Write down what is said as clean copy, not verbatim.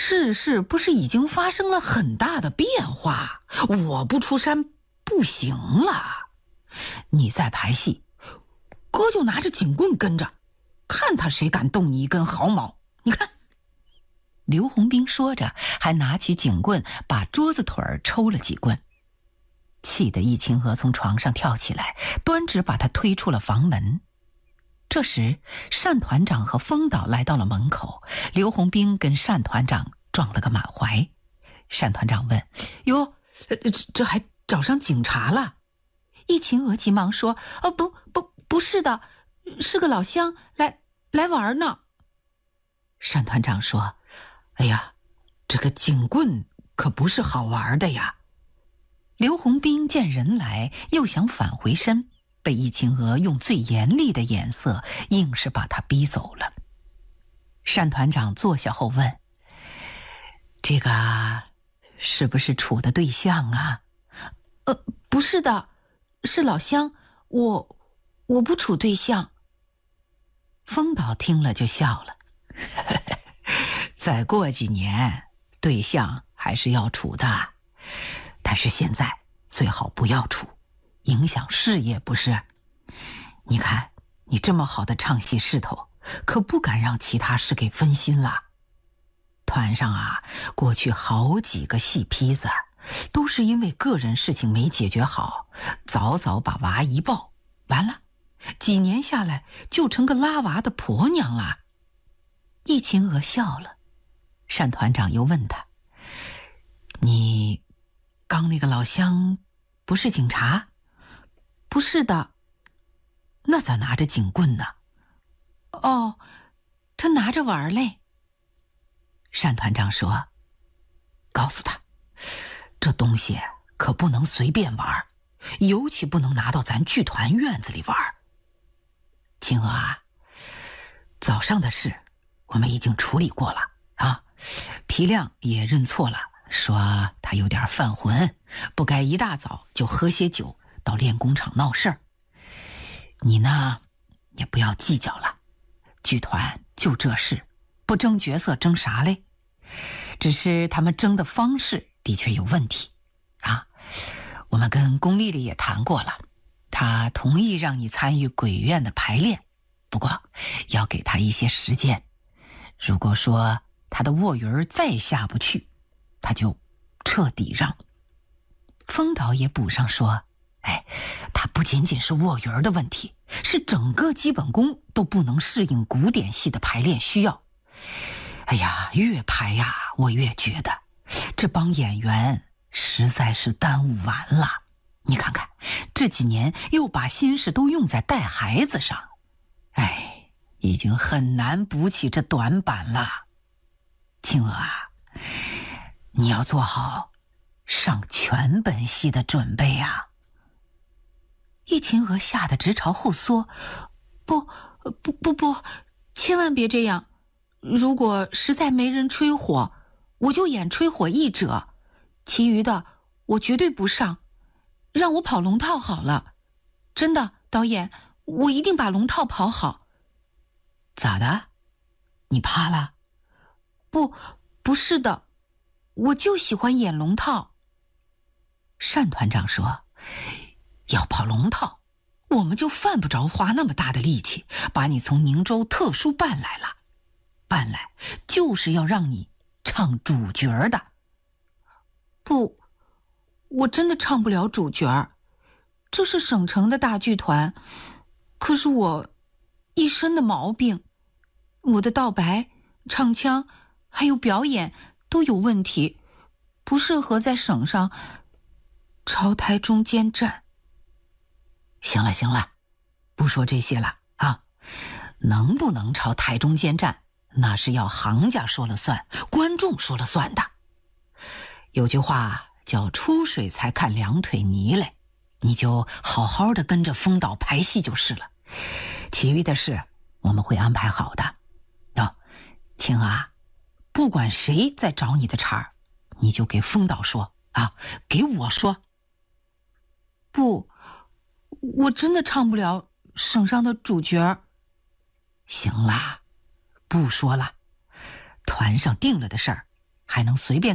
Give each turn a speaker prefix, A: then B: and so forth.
A: 世事不是已经发生了很大的变化，我不出山不行了。你在排戏，哥就拿着警棍跟着，看他谁敢动你一根毫毛。你看。刘洪兵说着，还拿起警棍把桌子腿儿抽了几棍，气得易清娥从床上跳起来，端直把他推出了房门。这时单团长和风导来到了门口，刘洪兵跟单团长撞了个满怀。单团长问：哟，这还找上警察了？易清娥急忙说：不是的，是个老乡来玩呢。单团长说：哎呀，这个警棍可不是好玩的呀。刘洪兵见人来，又想返回身，被易清娥用最严厉的眼色硬是把他逼走了。单团长坐下后问：这个是不是处的对象啊？不是的，是老乡，我不处对象。风导听了就笑了再过几年对象还是要处的，但是现在最好不要处，影响事业不是？你看你这么好的唱戏势头，可不敢让其他事给分心了。团上啊，过去好几个戏坯子都是因为个人事情没解决好，早早把娃一抱，完了几年下来就成个拉娃的婆娘了。易清娥笑了。单团长又问他：你刚那个老乡不是警察？不是的。那咋拿着警棍呢？哦，他拿着玩嘞。单团长说：告诉他，这东西可不能随便玩，尤其不能拿到咱剧团院子里玩。清娥啊，早上的事我们已经处理过了啊，皮亮也认错了，说他有点犯浑，不该一大早就喝些酒到练功场闹事儿。你呢，也不要计较了，剧团就这事，不争角色争啥嘞？只是他们争的方式的确有问题啊。我们跟龚丽丽也谈过了，她同意让你参与鬼院的排练，不过要给她一些时间。如果说她的卧云再下不去，她就彻底让。风导也补上说：它不仅仅是卧云的问题，是整个基本功都不能适应古典戏的排练需要。哎呀，越排呀，我越觉得这帮演员实在是耽误完了。你看看这几年又把心思都用在带孩子上，已经很难补起这短板了。清娥啊，你要做好上全本戏的准备啊。易清娥吓得直朝后缩：不，千万别这样，如果实在没人吹火，我就演吹火一者，其余的我绝对不上，让我跑龙套好了。真的，导演，我一定把龙套跑好。咋的？你怕了？不是的，我就喜欢演龙套。单团长说：要跑龙套，我们就犯不着花那么大的力气把你从宁州特殊办来了，办来就是要让你唱主角的。不，我真的唱不了主角，这是省城的大剧团，可是我一身的毛病，我的道白、唱腔还有表演都有问题，不适合在省上朝台中间站。行了，不说这些了啊！能不能朝台中间站，那是要行家说了算，观众说了算的。有句话叫出水才看两腿泥嘞，你就好好的跟着风导排戏就是了，其余的事我们会安排好的。青啊，不管谁在找你的茬儿，你就给风导说啊，给我说。不，我真的唱不了省上的主角。行啦，不说了，团上定了的事儿， 还能随便